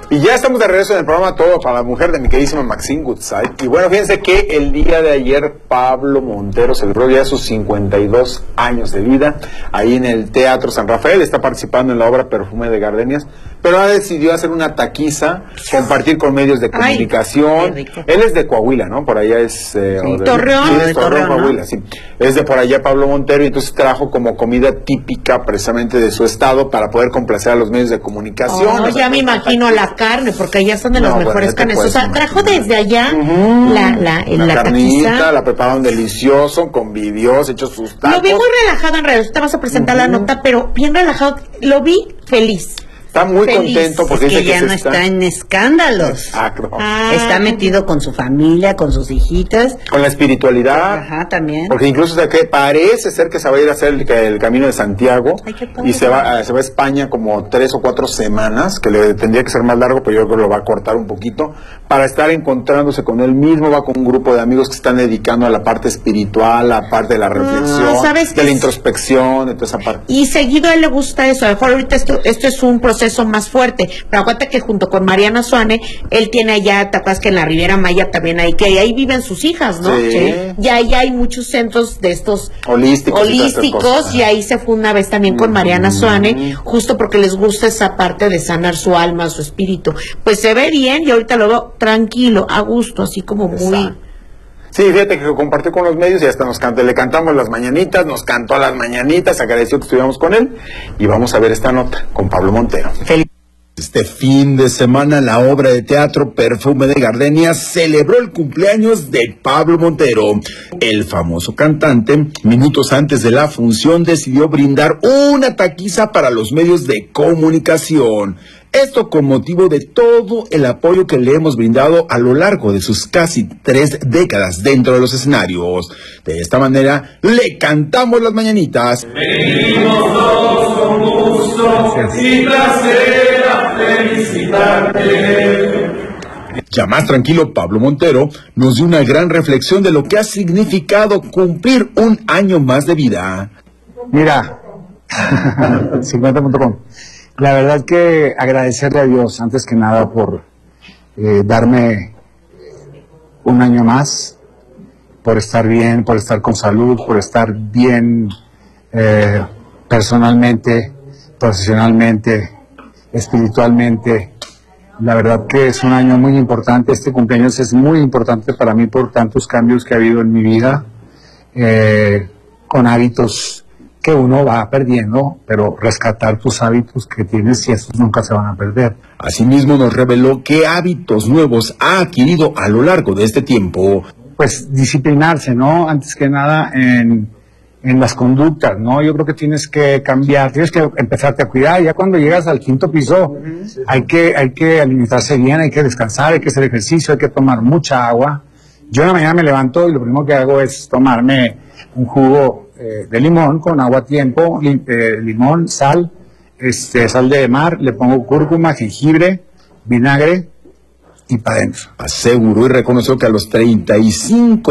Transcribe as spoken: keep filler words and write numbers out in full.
Y ya estamos de regreso en el programa Todo para la Mujer de mi queridísima Maxine Goodside. Y bueno, fíjense que el día de ayer Pablo Montero celebró ya sus cincuenta y dos años de vida ahí en el Teatro San Rafael. Está participando en la obra Perfume de Gardenias, pero ahora decidió hacer una taquiza, compartir con medios de comunicación. Ay, él es de Coahuila, ¿no? Por allá es... Eh, sí, de, Torreón. Sí, de Torreón, Torreón, Coahuila, ¿no? Sí. Es de por allá Pablo Montero, y entonces trajo como comida típica precisamente de su estado para poder complacer a los medios de comunicación. Oh, ya me imagino la carne, porque allá son de las no, mejores bueno, carnes. O sea, trajo imaginar. desde allá uh-huh. la, la, la, la carnita, taquiza. la prepararon delicioso, convivió, se echó sus tacos. Lo vi muy relajado en redes, te vas a presentar uh-huh. la nota, pero bien relajado, lo vi feliz. Está muy Feliz. contento porque es que dice ya que no está... está en escándalos. Exacto. Ah, está metido con su familia, con sus hijitas. Con la espiritualidad. Ajá, también. Porque incluso o sea, que parece ser que se va a ir a hacer el, el camino de Santiago. Ay, y se va, se va a España como tres o cuatro semanas, que le tendría que ser más largo, pero yo creo que lo va a cortar un poquito, para estar encontrándose con él mismo. Va con un grupo de amigos que están dedicando a la parte espiritual, a la parte de la reflexión, ah, ¿sabes de la es... introspección, de toda esa parte. Y seguido a él le gusta eso. A lo mejor ahorita esto, esto es un proceso más fuerte. Pero acuérdate que junto con Mariana Suane, él tiene allá, te acuerdas que en la Riviera Maya también hay, que ahí viven sus hijas, ¿no? Sí. Sí. Y ahí hay muchos centros de estos holísticos, holísticos y, y ahí se fue una vez también con Mariana Suane, justo porque les gusta esa parte de sanar su alma, su espíritu. Pues se ve bien y ahorita lo veo tranquilo, a gusto, así como muy... Exacto. Sí, fíjate que compartió con los medios y hasta nos cantó, le cantamos las mañanitas, nos cantó las mañanitas, agradeció que estuviéramos con él, y vamos a ver esta nota con Pablo Montero. Feliz. Este fin de semana la obra de teatro Perfume de Gardenias celebró el cumpleaños de Pablo Montero. El famoso cantante, minutos antes de la función, decidió brindar una taquiza para los medios de comunicación. Esto con motivo de todo el apoyo que le hemos brindado a lo largo de sus casi tres décadas dentro de los escenarios. De esta manera, le cantamos las mañanitas. Venimos todos con gusto y placer a felicitarte. Ya más tranquilo, Pablo Montero nos dio una gran reflexión de lo que ha significado cumplir un año más de vida. Mira, cincuenta punto com. La verdad que agradecerle a Dios, antes que nada, por eh, darme un año más, por estar bien, por estar con salud, por estar bien eh, personalmente, profesionalmente, espiritualmente. La verdad que es un año muy importante. Este cumpleaños es muy importante para mí por tantos cambios que ha habido en mi vida, eh, con hábitos que uno va perdiendo, pero rescatar tus hábitos que tienes y esos nunca se van a perder. Asimismo nos reveló qué hábitos nuevos ha adquirido a lo largo de este tiempo. Pues disciplinarse, ¿no? Antes que nada en, en las conductas, ¿no? Yo creo que tienes que cambiar, tienes que empezarte a cuidar. Ya cuando llegas al quinto piso, hay que, hay que alimentarse bien, hay que descansar, hay que hacer ejercicio, hay que tomar mucha agua. Yo en la mañana me levanto y lo primero que hago es tomarme un jugo eh, de limón con agua a tiempo, li, eh, limón, sal, este, sal de mar, le pongo cúrcuma, jengibre, vinagre y para adentro. Aseguró y reconoció que a los treinta y cinco